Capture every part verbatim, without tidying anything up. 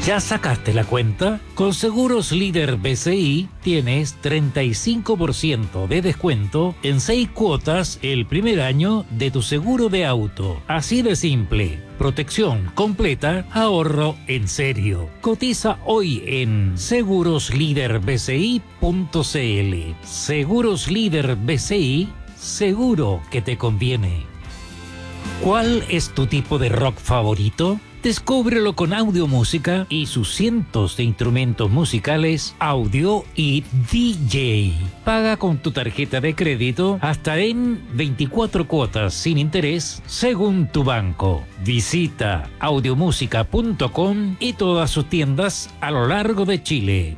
¿Ya sacaste la cuenta? Con Seguros Líder B C I tienes treinta y cinco por ciento de descuento en seis cuotas el primer año de tu seguro de auto. Así de simple. Protección completa, ahorro en serio. Cotiza hoy en seguros líder b c i punto c l. Seguros Líder B C I, seguro que te conviene. ¿Cuál es tu tipo de rock favorito? Descúbrelo con Audio Música y sus cientos de instrumentos musicales, audio y D J. Paga con tu tarjeta de crédito hasta en veinticuatro cuotas sin interés según tu banco. Visita audiomúsica punto com y todas sus tiendas a lo largo de Chile.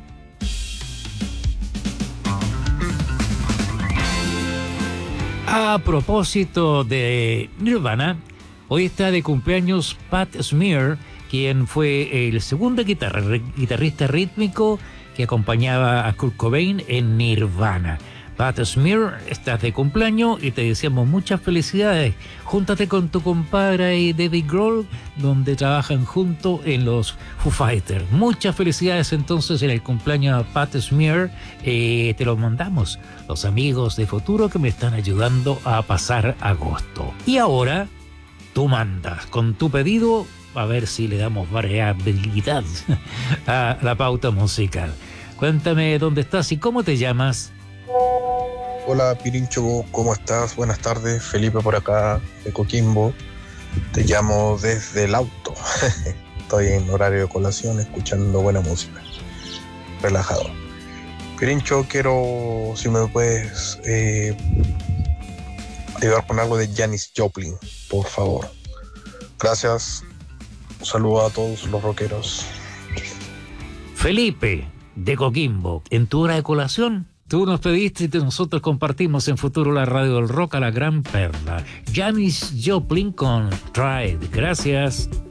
A propósito de Nirvana, hoy está de cumpleaños Pat Smear, quien fue el segundo guitarra, guitarrista rítmico que acompañaba a Kurt Cobain en Nirvana. Pat Smear, estás de cumpleaños y te deseamos muchas felicidades. Júntate con tu compadre David Grohl, donde trabajan juntos en los Foo Fighters. Muchas felicidades entonces en el cumpleaños a Pat Smear. Eh, te lo mandamos, los amigos de Futuro que me están ayudando a pasar agosto. Y ahora tú mandas con tu pedido, a ver si le damos variabilidad a la pauta musical. Cuéntame dónde estás y cómo te llamas. Hola Pirincho, ¿cómo estás? Buenas tardes, Felipe por acá de Coquimbo. Te llamo desde el auto. Estoy en horario de colación escuchando buena música. Relajado. Pirincho, quiero, si me puedes eh, ayudar con algo de Janis Joplin, por favor. Gracias. Un saludo a todos los rockeros. Felipe de Coquimbo, en tu hora de colación. Tú nos pediste y nosotros compartimos en Futuro la radio del rock a la gran perla. Janis Joplin con Try It. Gracias.